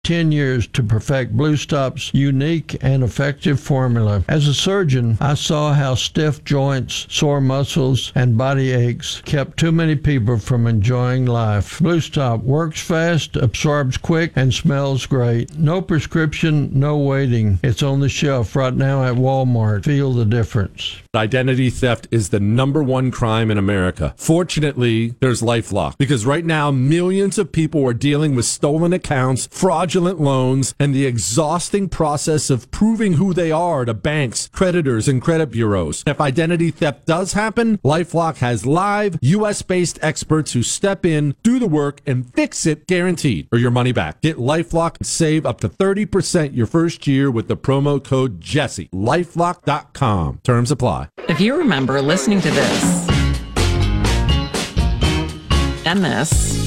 10 years to perfect Blue Stop's unique and effective formula. As a surgeon, I saw how stiff joints, sore muscles, and body aches kept too many people from enjoying life. Blue Stop works fast, absorbs quick, and smells great. No prescription, no waiting. It's on the shelf right now at Walmart. Feel the difference. Identity theft is the #1 crime in America. Fortunately, there's LifeLock, because right now millions of people are dealing with stolen accounts, fraudulent loans, and the exhausting process of proving who they are to banks, creditors, and credit bureaus. If identity theft does happen, LifeLock has live, U.S.-based experts who step in, do the work, and fix it guaranteed, or your money back. Get LifeLock and save up to 30% your first year with the promo code Jesse. LifeLock.com. Terms apply. If you remember listening to this, and this,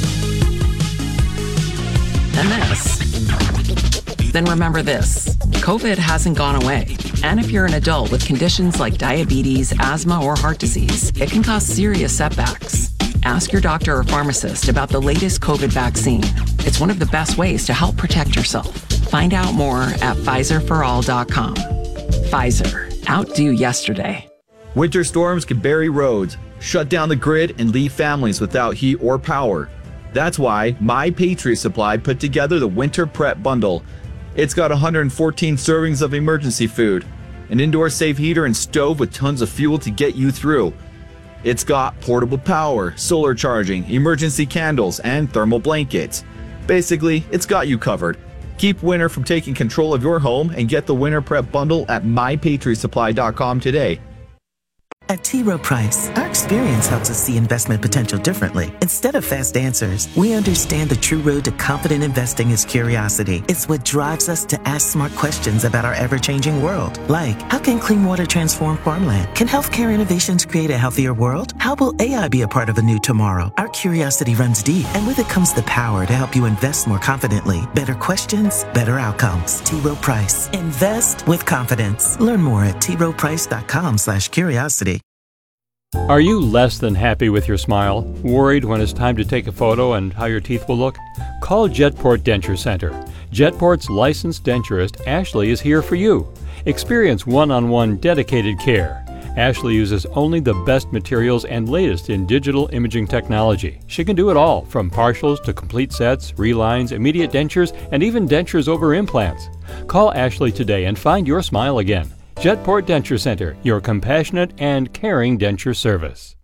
and this, then remember this. COVID hasn't gone away. And if you're an adult with conditions like diabetes, asthma, or heart disease, it can cause serious setbacks. Ask your doctor or pharmacist about the latest COVID vaccine. It's one of the best ways to help protect yourself. Find out more at PfizerForAll.com. Pfizer. Outdo yesterday. Winter storms can bury roads, shut down the grid, and leave families without heat or power. That's why My Patriot Supply put together the Winter Prep Bundle. It's got 114 servings of emergency food, an indoor safe heater and stove with tons of fuel to get you through. It's got portable power, solar charging, emergency candles, and thermal blankets. Basically, it's got you covered. Keep winter from taking control of your home and get the Winter Prep Bundle at MyPatriotSupply.com today. At T. Rowe Price, our experience helps us see investment potential differently. Instead of fast answers, we understand the true road to confident investing is curiosity. It's what drives us to ask smart questions about our ever-changing world. Like, how can clean water transform farmland? Can healthcare innovations create a healthier world? How will AI be a part of a new tomorrow? Our curiosity runs deep, and with it comes the power to help you invest more confidently. Better questions, better outcomes. T. Rowe Price. Invest with confidence. Learn more at troweprice.com/curiosity. Are you less than happy with your smile? Worried when it's time to take a photo and how your teeth will look? Call Jetport Denture Center. Jetport's licensed denturist, Ashley, is here for you. Experience one-on-one dedicated care. Ashley uses only the best materials and latest in digital imaging technology. She can do it all, from partials to complete sets, relines, immediate dentures, and even dentures over implants. Call Ashley today and find your smile again. Jetport Denture Center, your compassionate and caring denture service.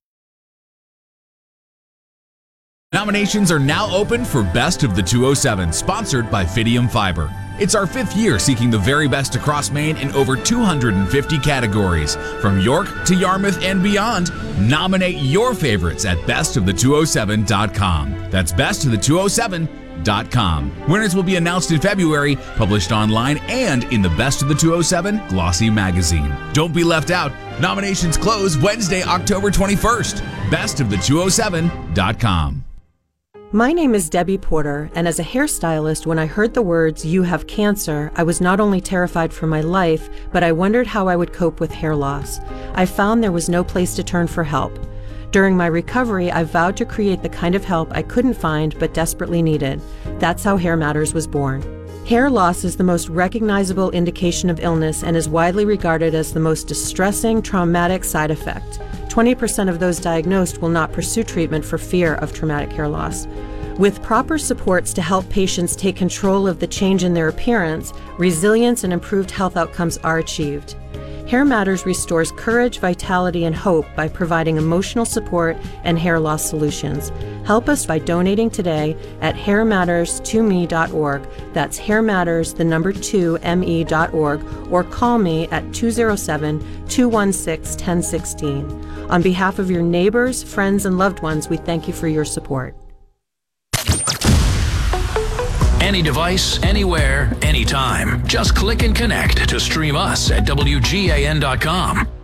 Nominations are now open for Best of the 207, sponsored by Fidium Fiber. It's our 5th year seeking the very best across Maine in over 250 categories. From York to Yarmouth and beyond, nominate your favorites at bestofthe207.com. That's bestofthe207.com. Winners will be announced in February, published online and in the Best of the 207 Glossy magazine. Don't be left out. Nominations close Wednesday, October 21st. Bestofthe207.com. My name is Debbie Porter, and as a hairstylist, when I heard the words, "you have cancer," I was not only terrified for my life, but I wondered how I would cope with hair loss. I found there was no place to turn for help. During my recovery, I vowed to create the kind of help I couldn't find but desperately needed. That's how Hair Matters was born. Hair loss is the most recognizable indication of illness and is widely regarded as the most distressing, traumatic side effect. 20% of those diagnosed will not pursue treatment for fear of traumatic hair loss. With proper supports to help patients take control of the change in their appearance, resilience and improved health outcomes are achieved. Hair Matters restores courage, vitality, and hope by providing emotional support and hair loss solutions. Help us by donating today at hairmatters2me.org. That's hairmatters2me.org, or call me at 207-216-1016. On behalf of your neighbors, friends, and loved ones, we thank you for your support. Any device, anywhere, anytime. Just click and connect to stream us at WGAN.com.